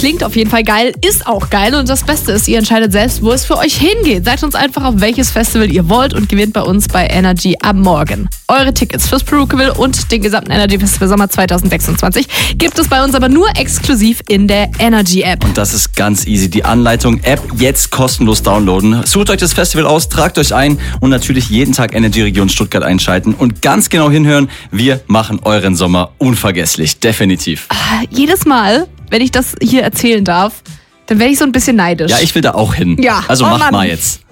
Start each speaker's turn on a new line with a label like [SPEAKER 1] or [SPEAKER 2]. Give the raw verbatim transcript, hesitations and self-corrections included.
[SPEAKER 1] klingt auf jeden Fall geil, ist auch geil und das Beste ist, ihr entscheidet selbst, wo es für euch hingeht. Sagt uns einfach, auf welches Festival ihr wollt und gewinnt bei uns bei Energy am Morgen. Eure Tickets fürs Perukaville und den gesamten Energy Festival Sommer zwanzig sechsundzwanzig gibt es bei uns aber nur exklusiv in der Energy App.
[SPEAKER 2] Und das ist ganz easy. Die Anleitung App jetzt kostenlos downloaden. Sucht euch das Festival aus, tragt euch ein und natürlich jeden Tag Energy Region Stuttgart einschalten und ganz genau hinhören. Wir machen euren Sommer unvergesslich. Definitiv.
[SPEAKER 1] Ah, jedes Mal, wenn ich das hier erzählen darf, dann werde ich so ein bisschen neidisch.
[SPEAKER 2] Ja, ich will da auch hin.
[SPEAKER 1] Ja.
[SPEAKER 2] Also
[SPEAKER 1] Oh
[SPEAKER 2] macht
[SPEAKER 1] Mann.
[SPEAKER 2] mal jetzt.